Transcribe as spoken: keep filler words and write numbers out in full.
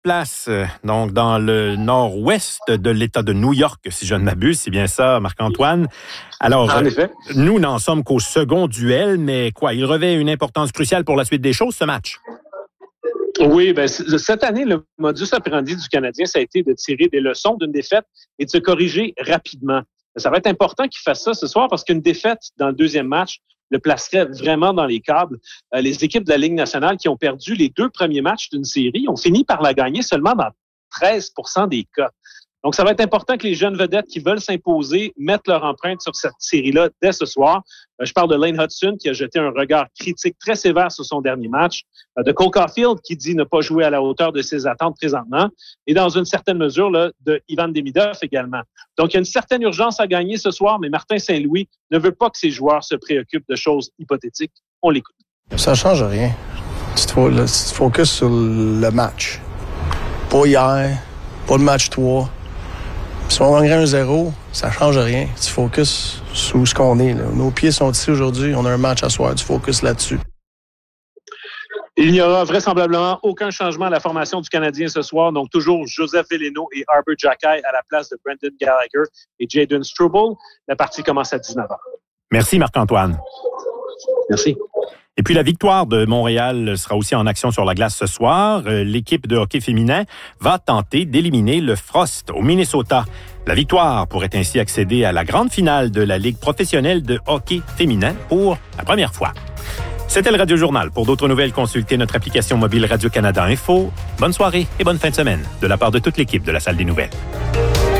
place, donc dans le nord-ouest de l'État de New York, si je ne m'abuse. C'est bien ça, Marc-Antoine. Alors, en effet. Nous n'en sommes qu'au second duel, mais quoi, il revêt une importance cruciale pour la suite des choses, ce match? Oui, ben cette année, le modus operandi du Canadien, ça a été de tirer des leçons d'une défaite et de se corriger rapidement. Ça va être important qu'il fasse ça ce soir parce qu'une défaite dans le deuxième match le placerait vraiment dans les câbles. Euh, les équipes de la Ligue nationale qui ont perdu les deux premiers matchs d'une série ont fini par la gagner seulement dans treize pour cent des cas. Donc, ça va être important que les jeunes vedettes qui veulent s'imposer mettent leur empreinte sur cette série-là dès ce soir. Euh, je parle de Lane Hudson qui a jeté un regard critique très sévère sur son dernier match, euh, de Cole Caulfield qui dit ne pas jouer à la hauteur de ses attentes présentement, et dans une certaine mesure là, de Ivan Demidov également. Donc, il y a une certaine urgence à gagner ce soir, mais Martin Saint-Louis ne veut pas que ses joueurs se préoccupent de choses hypothétiques. On l'écoute. Ça ne change rien. Tu te, tu te focuses sur le match. Pas hier, pas le match trois. Si on gagnerait un zéro, ça ne change rien. Tu focuses sur ce qu'on est. Là. Nos pieds sont ici aujourd'hui. On a un match à soir. Tu focuses là-dessus. Il n'y aura vraisemblablement aucun changement à la formation du Canadien ce soir. Donc, toujours Joseph Veleno et Arber Xhekaj à la place de Brendan Gallagher et Jayden Struble. La partie commence à dix-neuf heures. Merci, Marc-Antoine. Merci. Et puis la victoire de Montréal sera aussi en action sur la glace ce soir. L'équipe de hockey féminin va tenter d'éliminer le Frost au Minnesota. La victoire pourrait ainsi accéder à la grande finale de la Ligue professionnelle de hockey féminin pour la première fois. C'était le Radio Journal. Pour d'autres nouvelles, consultez notre application mobile Radio-Canada Info. Bonne soirée et bonne fin de semaine de la part de toute l'équipe de la Salle des Nouvelles.